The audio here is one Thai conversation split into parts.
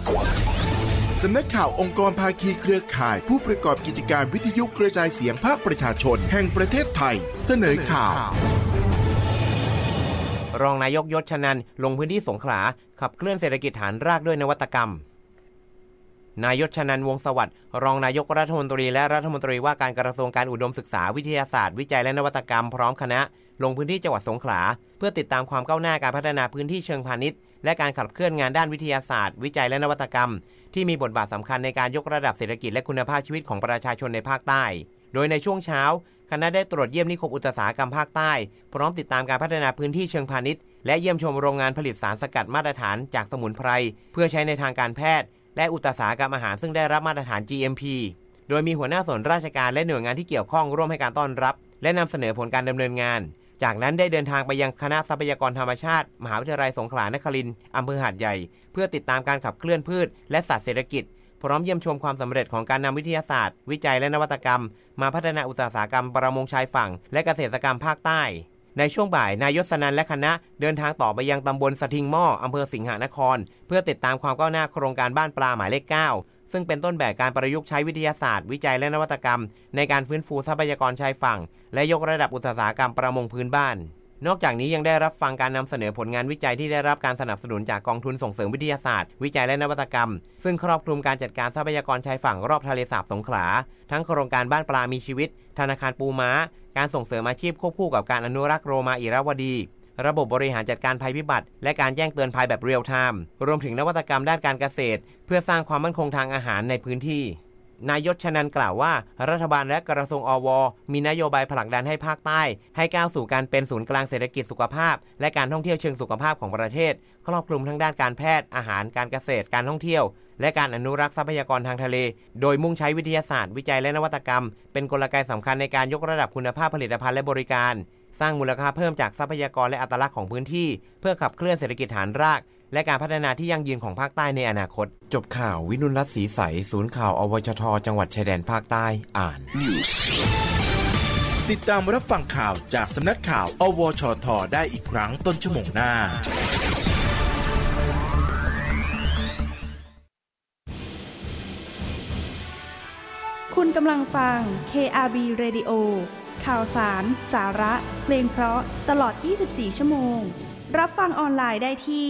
สำนักข่าวองค์กรภาคีเครือข่ายผู้ประกอบกิจการวิทยุกระจายเสียงภาคประชาชนแห่งประเทศไทยเสนอข่าวรองนายกยศชนันท์ลงพื้นที่สงขลาขับเคลื่อนเศรษฐกิจฐานรากด้วยนวัตกรรมนายยศชนันท์วงศ์สวัสดิ์รองนายกรัฐมนตรีและรัฐมนตรีว่าการกระทรวงการอุดมศึกษาวิทยาศาสตร์วิจัยและนวัตกรรมพร้อมคณะลงพื้นที่จังหวัดสงขลาเพื่อติดตามความก้าวหน้าการพัฒนาพื้นที่เชิงพาณิชย์และการขับเคลื่อนงานด้านวิทยาศาสตร์วิจัยและนวัตกรรมที่มีบทบาทสำคัญในการยกระดับเศรษฐกิจและคุณภาพชีวิตของประชาชนในภาคใต้โดยในช่วงเช้าคณะได้ตรวจเยี่ยมนิคมอุตสาหกรรมภาคใต้พร้อมติดตามการพัฒนาพื้นที่เชิงพาณิชย์และเยี่ยมชมโรงงานผลิตสารสกัดมาตรฐานจากสมุนไพรเพื่อใช้ในทางการแพทย์และอุตสาหกรรมอาหารซึ่งได้รับมาตรฐาน GMP โดยมีหัวหน้าส่วนราชการและหน่วยงานที่เกี่ยวข้องร่วมให้การต้อนรับและนำเสนอผลการดำเนินงานจากนั้นได้เดินทางไปยังคณะทรัพยากรธรรมชาติมหาวิทยาลัยสงขลานครินทร์อำเภอหาดใหญ่เพื่อติดตามการขับเคลื่อนพืชและสัตว์เศรษฐกิจพร้อมเยี่ยมชมความสำเร็จของการนำวิทยาศาสตร์วิจัยและนวัตกรรมมาพัฒนาอุตสาหกรรมประมงชายฝั่งและเกษตรกรรมภาคใต้ในช่วงบ่ายนายยศนันท์และคณะเดินทางต่อไปยังตำบลสะทิงหม้ออำเภอสิงหนครเพื่อติดตามความก้าวหน้าโครงการบ้านปลาหมายเลข 9ซึ่งเป็นต้นแบบการประยุกต์ใช้วิทยาศาสตร์วิจัยและนวัตกรรมในการฟื้นฟูทรัพยากรชายฝั่งและยกระดับอุตสาหกรรมประมงพื้นบ้านนอกจากนี้ยังได้รับฟังการนำเสนอผลงานวิจัยที่ได้รับการสนับสนุนจากกองทุนส่งเสริมวิทยาศาสตร์วิจัยและนวัตกรรมซึ่งครอบคลุมการจัดการทรัพยากรชายฝั่งรอบทะเลสาบสงขลาทั้งโครงการบ้านปลามีชีวิตธนาคารปูม้าการส่งเสริมอาชีพควบคู่กับการอนุรักษ์โรมาอิราวดีระบบบริหารจัดการภัยพิบัติและการแจ้งเตือนภัยแบบเรียลไทม์รวมถึงนวัตกรรมด้านการเกษตรเพื่อสร้างความมั่นคงทางอาหารในพื้นที่นายยศชนันท์กล่าวว่ารัฐบาลและกระทรวงอว.มีนโยบายผลักดันให้ภาคใต้ให้ก้าวสู่การเป็นศูนย์กลางเศรษฐกิจสุขภาพและการท่องเที่ยวเชิงสุขภาพของประเทศครอบคลุมทั้งด้านการแพทย์อาหารการเกษตรการท่องเที่ยวและการอนุรักษ์ทรัพยากรทางทะเลโดยมุ่งใช้วิทยาศาสตร์วิจัยและนวัตกรรมเป็นกลไกสำคัญในการยกระดับคุณภาพผลิตภัณฑ์และบริการสร้างมูลค่าเพิ่มจากทรัพยากรและอัตลักษณ์ของพื้นที่เพื่อขับเคลื่อนเศรษฐกิจฐานรากและการพัฒนาที่ยั่งยืนของภาคใต้ในอนาคตจบข่าววินุรัตน์ศรีใสศูนย์ข่าวอวชทจังหวัดชายแดนภาคใต้อ่านติดตามรับฟังข่าวจากสำนักข่าวอวชทได้อีกครั้งต้นชั่วโมงหน้าคุณกำลังฟัง KRB Radio ข่าวสารสาระเพลงเพราะตลอด24ชั่วโมงรับฟังออนไลน์ได้ที่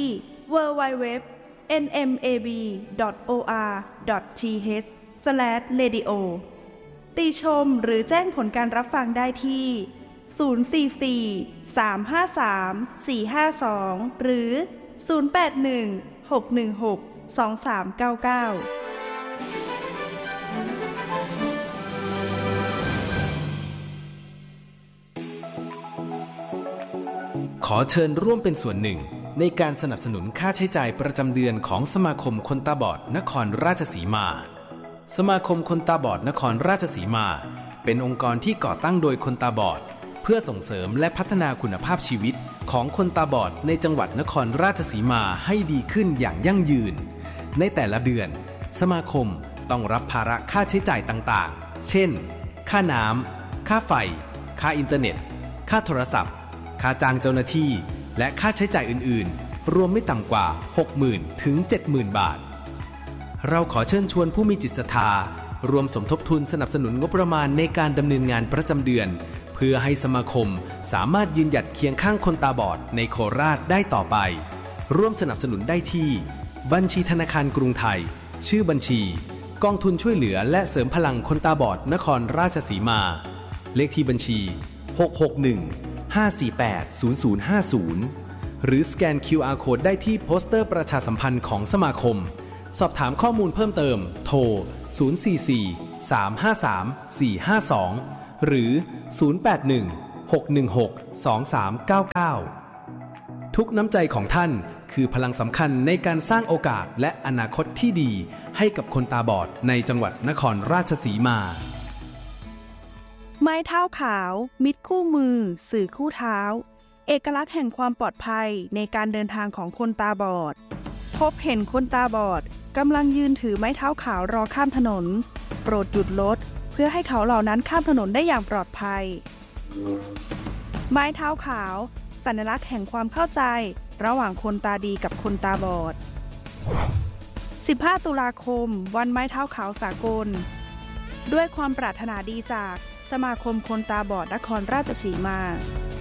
www.nmab.or.th/radio ติชมหรือแจ้งผลการรับฟังได้ที่044-353-452หรือ081-616-2399 ขอเชิญร่วมเป็นส่วนหนึ่งในการสนับสนุนค่าใช้จ่ายประจำเดือนของสมาคมคนตาบอดนครราชสีมาสมาคมคนตาบอดนครราชสีมาเป็นองค์กรที่ก่อตั้งโดยคนตาบอดเพื่อส่งเสริมและพัฒนาคุณภาพชีวิตของคนตาบอดในจังหวัดนครราชสีมาให้ดีขึ้นอย่างยั่งยืนในแต่ละเดือนสมาคมต้องรับภาระค่าใช้จ่ายต่างๆเช่นค่าน้ำค่าไฟค่าอินเทอร์เน็ตค่าโทรศัพท์ค่าจ้างเจ้าหน้าที่และค่าใช้จ่ายอื่นๆรวมไม่ต่ำกว่า 60,000 ถึง 70,000 บาทเราขอเชิญชวนผู้มีจิตศรัทธารวมสมทบทุนสนับสนุนงบประมาณในการดำเนินงานประจำเดือนเพื่อให้สมาคมสามารถยืนหยัดเคียงข้างคนตาบอดในโคราชได้ต่อไปร่วมสนับสนุนได้ที่บัญชีธนาคารกรุงไทยชื่อบัญชีกองทุนช่วยเหลือและเสริมพลังคนตาบอดนครราชสีมาเลขที่บัญชี661-548-0050หรือสแกน QR Code ได้ที่โปสเตอร์ประชาสัมพันธ์ของสมาคมสอบถามข้อมูลเพิ่มเติมโทร044-353-452หรือ081-616-2399ทุกน้ำใจของท่านคือพลังสำคัญในการสร้างโอกาสและอนาคตที่ดีให้กับคนตาบอดในจังหวัดนครราชสีมาไม้เท้าขาวมิตรคู่มือสื่อคู่เท้าเอกลักษณ์แห่งความปลอดภัยในการเดินทางของคนตาบอดพบเห็นคนตาบอดกำลังยืนถือไม้เท้าขาวรอข้ามถนนโปรดหยุดรถเพื่อให้เขาเหล่านั้นข้ามถนนได้อย่างปลอดภัยไม้เท้าขาวสัญลักษณ์แห่งความเข้าใจระหว่างคนตาดีกับคนตาบอด 15 ตุลาคมวันไม้เท้าขาวสากลด้วยความปรารถนาดีจากสมาคมคนตาบอดนครราชสีมา